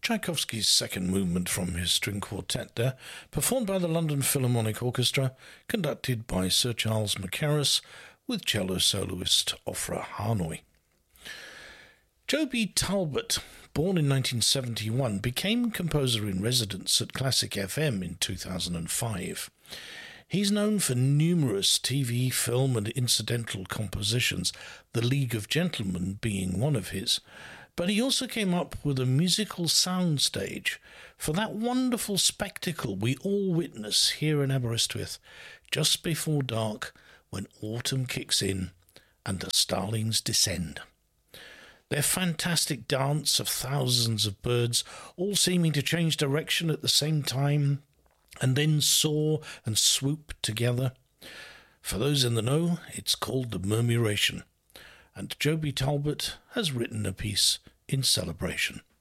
Tchaikovsky's second movement from his string quartet there, performed by the London Philharmonic Orchestra, conducted by Sir Charles Mackerras, with cello soloist Ofra Harnoy. Joby Talbot, born in 1971, became composer in residence at Classic FM in 2005. He's known for numerous TV, film and incidental compositions, The League of Gentlemen being one of his, but he also came up with a musical soundstage for that wonderful spectacle we all witness here in Aberystwyth just before dark when autumn kicks in and the starlings descend. Their fantastic dance of thousands of birds, all seeming to change direction at the same time, and then soar and swoop together. For those in the know, it's called the Murmuration, and Joby Talbot has written a piece in celebration.